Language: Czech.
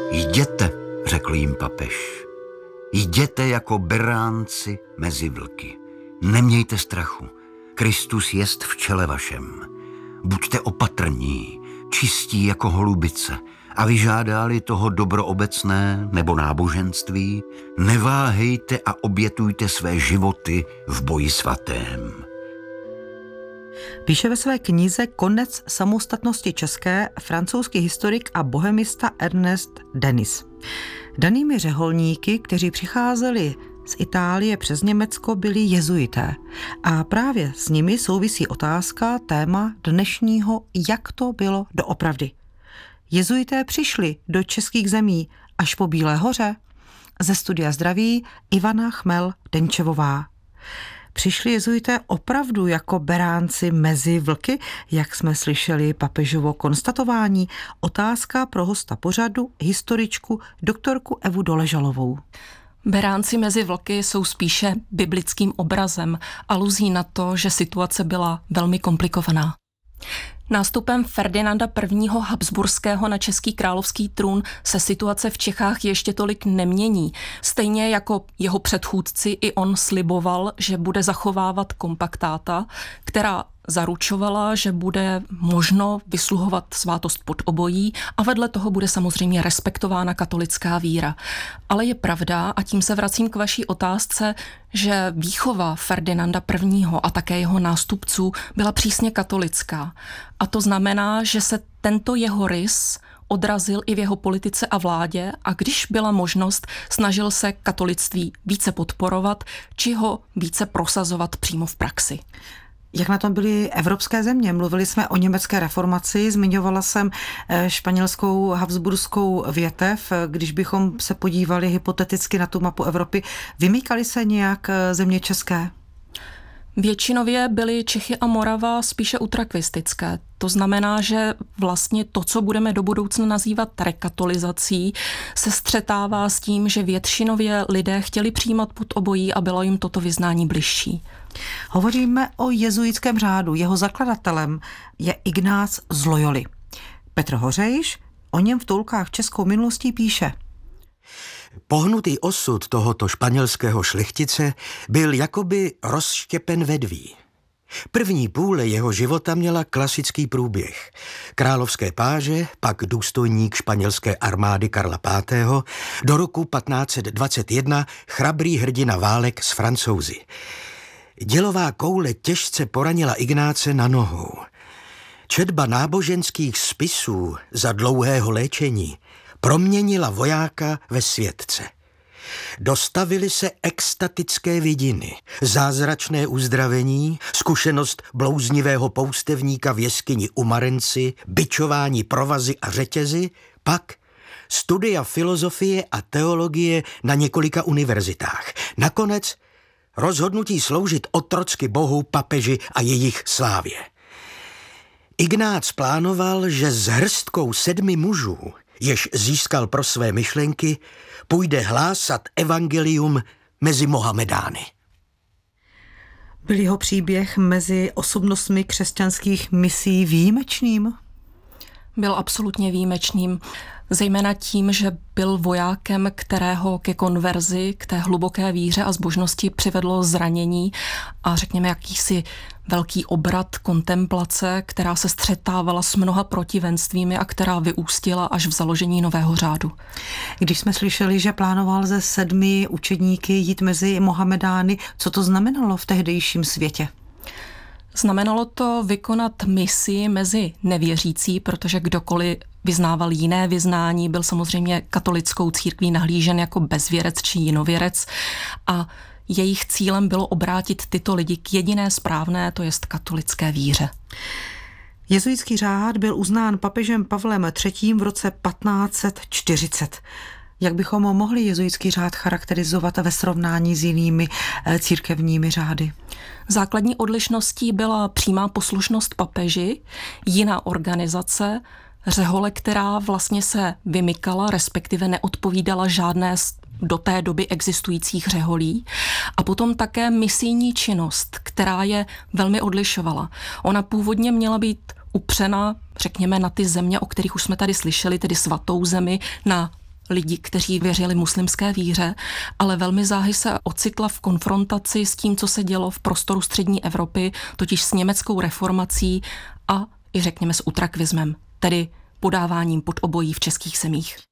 Jděte, řekl jim papež. Jděte jako beránci mezi vlky. Nemějte strachu. Kristus jest v čele vašem. Buďte opatrní, čistí jako holubice a vyžádá-li toho dobro obecné nebo náboženství, neváhejte a obětujte své životy v boji svatém. Píše ve své knize Konec samostatnosti české francouzský historik a bohemista Ernest Denis. Danými řeholníky, kteří přicházeli z Itálie přes Německo, byli jezuité. A právě s nimi souvisí otázka, téma dnešního, jak to bylo doopravdy. Jezuité přišli do českých zemí až po Bílé hoře. Ze Studia zdraví Ivana Chmel-Denčevová. Přišli jezuité opravdu jako beránci mezi vlky, jak jsme slyšeli papežovo konstatování? Otázka pro hosta pořadu, historičku, doktorku Evu Doležalovou. Beránci mezi vlky jsou spíše biblickým obrazem, aluzí na to, že situace byla velmi komplikovaná. Nástupem Ferdinanda I. Habsburského na český královský trůn se situace v Čechách ještě tolik nemění. Stejně jako jeho předchůdci i on sliboval, že bude zachovávat kompaktáta, která zaručovala, že bude možno vysluhovat svátost pod obojí a vedle toho bude samozřejmě respektována katolická víra. Ale je pravda, a tím se vracím k vaší otázce, že výchova Ferdinanda I. A také jeho nástupců byla přísně katolická. A to znamená, že se tento jeho rys odrazil i v jeho politice a vládě a když byla možnost, snažil se katolictví více podporovat či ho více prosazovat přímo v praxi. Jak na tom byly evropské země? Mluvili jsme o německé reformaci, zmiňovala jsem španělskou habsburskou větev. Když bychom se podívali hypoteticky na tu mapu Evropy, vymýkaly se nějak země české? Většinově byly Čechy a Morava spíše utrakvistické. To znamená, že vlastně to, co budeme do budoucna nazývat rekatolizací, se střetává s tím, že většinově lidé chtěli přijímat pod obojí a bylo jim toto vyznání bližší. Hovoříme o jezuitském řádu. Jeho zakladatelem je Ignác z Loyoly. Petr Hořejš o něm v Toulkách českou minulostí píše. Pohnutý osud tohoto španělského šlechtice byl jakoby rozštěpen vedví. První půle jeho života měla klasický průběh. Královské páže, pak důstojník španělské armády Karla V. Do roku 1521 chrabrý hrdina válek s Francouzi. Dělová koule těžce poranila Ignáce na nohou. Četba náboženských spisů za dlouhého léčení proměnila vojáka ve světce. Dostavily se extatické vidiny, zázračné uzdravení, zkušenost blouznivého poustevníka v jeskyni u Marenci, bičování provazy a řetězy, pak studia filozofie a teologie na několika univerzitách. Nakonec rozhodnutí sloužit otrocky Bohu, papeži a jejich slávě. Ignác plánoval, že s hrstkou 7 mužů, jež získal pro své myšlenky, půjde hlásat evangelium mezi Mohamedány. Byl jeho příběh mezi osobnostmi křesťanských misí výjimečným? Byl absolutně výjimečným, zejména tím, že byl vojákem, kterého ke konverzi, k té hluboké víře a zbožnosti přivedlo zranění a řekněme jakýsi velký obrat kontemplace, která se střetávala s mnoha protivenstvími a která vyústila až v založení nového řádu. Když jsme slyšeli, že plánoval ze 7 učedníky jít mezi Mohamedány, co to znamenalo v tehdejším světě? Znamenalo to vykonat misi mezi nevěřící, protože kdokoliv vyznával jiné vyznání, byl samozřejmě katolickou církví nahlížen jako bezvěrec či jinověrec a jejich cílem bylo obrátit tyto lidi k jediné správné, to jest katolické víře. Jezuitský řád byl uznán papežem Pavlem III. V roce 1540. Jak bychom mohli jezuitský řád charakterizovat ve srovnání s jinými církevními řády? Základní odlišností byla přímá poslušnost papeži, jiná organizace, řehole, která vlastně se vymykala, respektive neodpovídala žádné do té doby existujících řeholí a potom také misijní činnost, která je velmi odlišovala. Ona původně měla být upřena, řekněme, na ty země, o kterých už jsme tady slyšeli, tedy svatou zemi, na lidi, kteří věřili muslimské víře, ale velmi záhy se ocitla v konfrontaci s tím, co se dělo v prostoru střední Evropy, totiž s německou reformací a i řekněme s utrakvismem, tedy podáváním pod obojí v českých zemích.